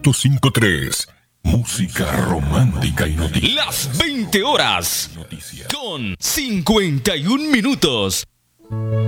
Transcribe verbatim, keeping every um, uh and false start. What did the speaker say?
punto cincuenta y tres. Música romántica y noticias. Las veinte horas con cincuenta y un minutos.